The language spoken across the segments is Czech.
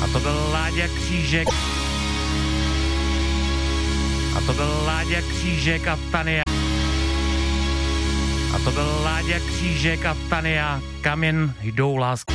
A to byl Láďa Křížek. A to byl Láďa Křížek a Tania. A to byl Láďa Křížek a Tania. Kam jen jdou lásky.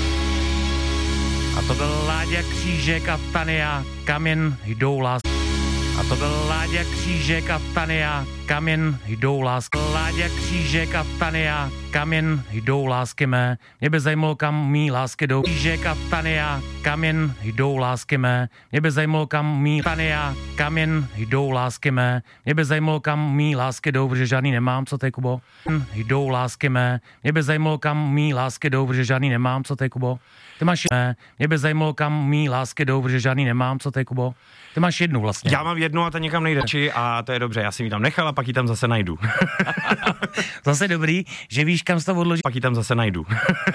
A to byl Láďa Křížek a Tania. Kam jen jdou lásky. A to byl Láďa Křížek a Tania. Kam jen jdou lásky. Láďa Křížek a Tania. Kam jen jdou lásky mé. Mě by zajímalo, kam mý lásky jdou. Křížek a Tania. Kam jen jdou lásky mé. Mě by zajímalo, kam mý Tania. Kam jen jdou lásky mé. Mě by zajímalo, kam mý lásky jdou, protože žádný nemám. Co ty, Kubo? Jdou lásky mé. Mě by zajímalo, kam mý lásky jdou, protože žádný nemám. Co ty, Kubo? Ty máš mé. Mě by zajímalo, kam mý lásky jdou, protože žádný nemám. Co ty, Kubo? Ty máš jednu vlastně. Já mám jednu a ta nikam nejde. A to je dobře, já si ji tam nechal a pak ji tam zase najdu. Zase dobrý, že víš, kam to odložíš. Pak ji tam zase najdu.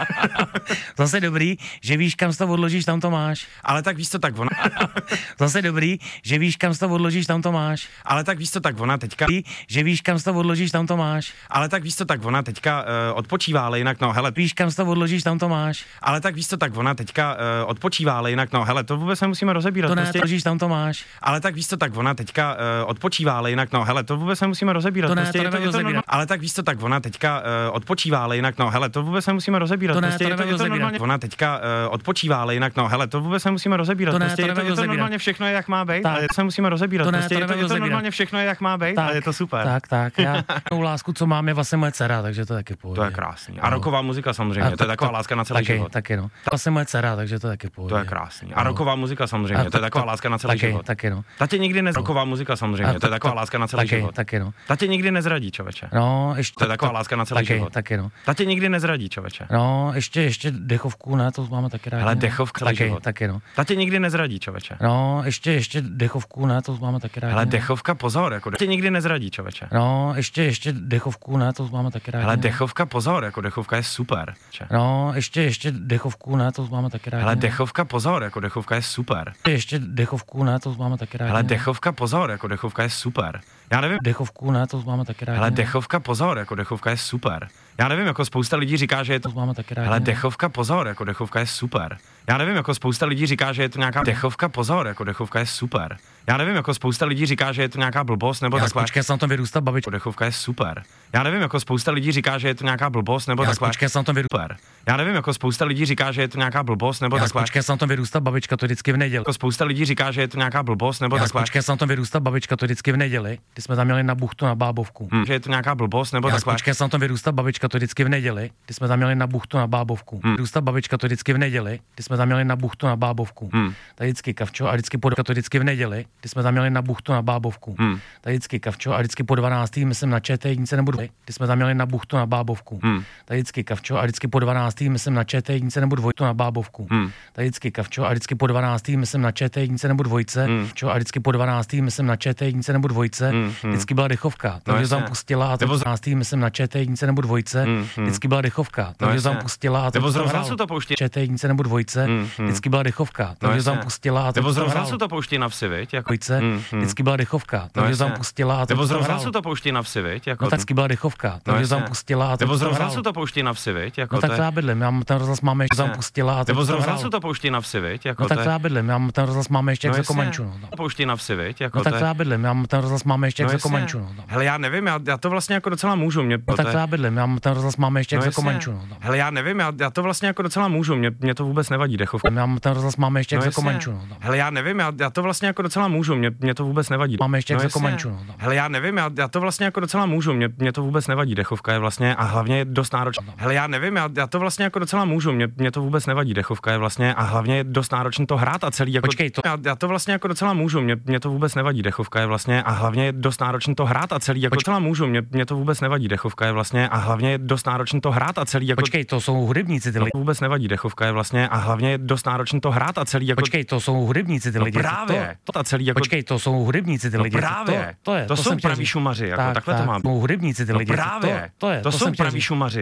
Zase dobrý, že víš, kam to odložíš, tam to máš. Ale tak víš co, tak ona. Zase dobrý, že víš, kam to odložíš, tam to máš. Ale tak víš co, tak ona teďka. Že víš, kam to odložíš, tam to máš. Ale tak víš co, tak ona teďka odpočívá, ale jinak no hele. Víš, kam to odložíš, tam to máš. Ale tak víš co, tak ona teďka odpočívá, ale jinak no hele, to vůbec nemusíme rozebírat. To ne, prostě. odložíš, tam to máš. Ale tak víš co, tak ona teďka odpočívá, ale jinak no hele, to vůbec nemusíme rozebírat. To ne, prostě to rozebírat. Ale tak víš co, tak ona teďka odpočívá, ale jinak no hele, to vůbec nemusíme rozebírat. To ne, prostě to je to normálně. Ona teďka odpočívá, ale jinak no hele, to vůbec nemusíme rozebírat. To ne, prostě to je to normálně všechno je jak má být. Tak. Ale to se musíme rozebírat. To ne, prostě je to normálně všechno je jak má být. Ale je to super. Tak. Já lásku, co mám, je vlastně moje dcera, takže to taky pohodě. To je krásný. A rocková muzika samozřejmě, to je taková láska na celý život. Taky no. To vlastně moje dcera, takže to taky pohodě. To je krásný. A rocková muzika samozřejmě, to je taková láska na celý život. Taky no. Tatě nikdy rocková muzika samozřejmě, to je taková láska na celý život. Taky no. Tatě nikdy nezradí, člověče. No, ještě To je taková láska na celý život. Taky no. Tatě nikdy nezradí, člověče. No, ještě dechovku, ne, to máme taky rádi. Ale dechovka celý život. Taky no. Tatě nikdy nezradí, člověče. No, ještě dechovku, ne, to máme taky rádi. Ale dechovka pozor, jako tatě nikdy nezradí, člověče. No, ještě dechovku, ne, to máme taky rádi. Ale dechovka pozor, jako dechovka je super. No, ještě dechovku, ne, to máme taky rádi. Ale dechovka pozor, jako dechovka je super. Ještě dechovku, ne, to máme taky rádi. Ale dechovka pozor, jako dechovka je super. Já nevím. Dechovku, ne, to máme taky rádi. Ale dechovka pozor, jako dechovka je super. Já nevím, jako spousta lidí říká, že je to. Máme taky rádi. Ale dechovka pozor, jako dechovka je super. Já nevím, jako spousta lidí říká, že je to nějaká dechovka pozor, jako dechovka je super. Já nevím, jako spousta lidí říká, že je to nějaká blbost nebo takhle. Počkej, jsem tam vyrůstal babička. Dechovka je super. Já nevím, jako spousta lidí říká, že je to nějaká blbost nebo takhle. Počkej, jsem tam super. Já nevím, jako spousta lidí říká, že je to nějaká blbost nebo takhle. Počkej, jsem tam vyrůstal babička, to vždycky v neděli. Jako spousta lidí říká, že je to nějaká blbost nebo takhle. Počkej, jsem tam vyrůstal babička, to vždycky v neděli. Ty jsme tam měli na buchtu na Bábovku. Že je to nějaká blbost nebo takhle. Počkej, jsem tam vyrůstal babička, to vždycky v neděli. Ty jsme tam měli na buchtu na Bábovku. Vyrůstal babička, to vždycky v neděli. Ty jsme tam měli na buchtu na Bábovku. Tady vždycky kavčo a vždycky podka to vždycky v neděli. Ty jsme tam měli na buchtu na Bábovku. Tady vždycky kavčo a vždycky po 12. myslím na ČT1 nebo dvojce. Ty jsme tam měli na buchtu na Bábovku. Tady vždycky kavčo a vždycky po 12. myslím na ČT1 nebo dvojce na Bábovku. Tady vždycky kavčo a vždycky po 12. myslím na ČT1 nebo dvojce. A vždycky po 12. myslím na ČT1 nebo dvojce. Vždycky byla dechovka. Takže tam pustila a po 12. myslím na ČT1 nebo dvojce. Vždycky byla dechovka. Takže tam pustila a nebo z rozhlasu to pouští. ČT1 nebo dvojce. Vždycky byla dechovka. Takže tam pustila a nebo z rozhlasu to pouští na vsi, viď? Jako dvojce. Vždycky byla dechovka. Takže tam pustila a nebo z rozhlasu to pouští na vsi, viď? Jako no tak byla dechovka. Takže tam pustila a nebo z rozhlasu to pouští na vsi, viď? Jako no tak to já bydlím, já ten rozhlas máme ještě tam pustila a nebo z rozhlasu to pouští na vsi, viď? Jako no tak to já bydlím, já ten rozhlas máme ještě jako Komenču, no. Pouští na vsi, viď? Jako no tak to já bydlím, já ten rozhlas máme ještě jako Komenču, no. Hele, já nevím, já to vlastně jako docela můžu, mě. No tak to já bydlím, já ten rozhlas máme ještě jako Komenču, no. Hele, já nevím, já to vlastně jako docela můžu, mě to vůbec nevadí, dechovka. Já ten rozhlas máme ještě jako Komenču, no. Hele, já nevím, já to vlastně jako docela můžu, mě to vůbec nevadí. Máme ještě jako Komenču, no. Hele, já nevím, já to vlastně jako docela můžu, mě to vůbec nevadí, dechovka je vlastně a hlavně je dost náročná. Hele, já nevím, já to vlastně jako docela můžu, mě to vůbec nevadí, dechovka je vlastně a hlavně je dost náročné to hrát a celý jako. Počkej, to já to vlastně jako docela můžu, mě to vůbec nevadí, dechovka je vlastně a hlavně je dost náročné to hrát a celý jako docela můžu, mě to vůbec nevadí, dechovka je vlastně a hlavně je dost náročné to hrát a celý jako. Počkej, to jsou hudebníci ty lidi. Vůbec nevadí, dechovka je vlastně a hlavně je dost náročné to hrát a celý jako. Počkej, to jsou hudebníci ty lidi. Právě. To a celý jako. Počkej, to jsou hudebníci ty lidi. Právě. To jsou praví šumaři, jako takhle to mám. Hudebníci ty lidi. Právě. To jsou praví šumaři.